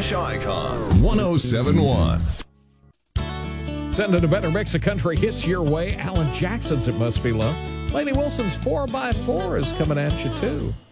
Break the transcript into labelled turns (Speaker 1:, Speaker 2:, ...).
Speaker 1: Fresh Icon 1071.
Speaker 2: Sending a better mix of country hits your way. Alan Jackson's It Must Be Love. Lainey Wilson's 4x4 is coming at you, too.